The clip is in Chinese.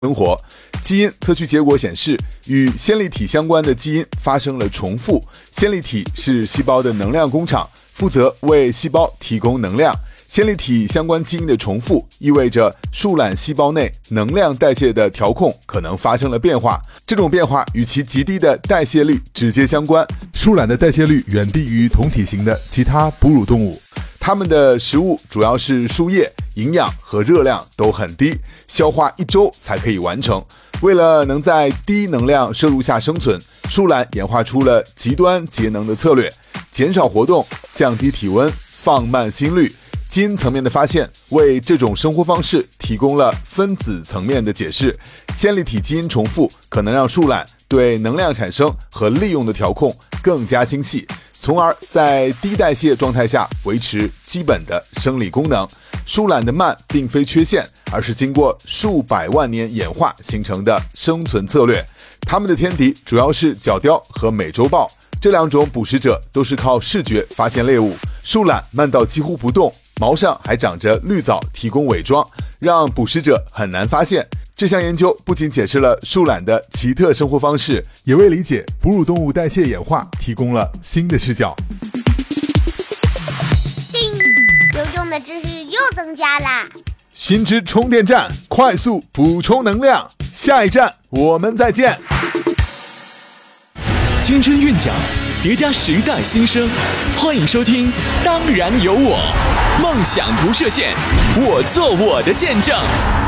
生活。基因测序结果显示，与线粒体相关的基因发生了重复。线粒体是细胞的能量工厂，负责为细胞提供能量。线粒体相关基因的重复，意味着树懒细胞内能量代谢的调控可能发生了变化。这种变化与其极低的代谢率直接相关。树懒的代谢率远低于同体型的其他哺乳动物。它们的食物主要是树叶，营养和热量都很低，消化1周才可以完成。为了能在低能量摄入下生存，树懒演化出了极端节能的策略，减少活动，降低体温，放慢心率。基因层面的发现为这种生活方式提供了分子层面的解释。线粒体基因重复可能让树懒对能量产生和利用的调控更加精细，从而在低代谢状态下维持基本的生理功能。树懒的慢并非缺陷，而是经过数百万年演化形成的生存策略。它们的天敌主要是角雕和美洲豹，这两种捕食者都是靠视觉发现猎物。树懒慢到几乎不动，毛上还长着绿藻提供伪装，让捕食者很难发现。这项研究不仅解释了树懒的奇特生活方式，也为理解哺乳动物代谢演化提供了新的视角。 叮，有用的知识又增加啦！ 新知充电站，快速补充能量。下一站我们再见。 青春韵脚，叠加时代新生，欢迎收听《当然有我》，梦想不设限，我做我的见证。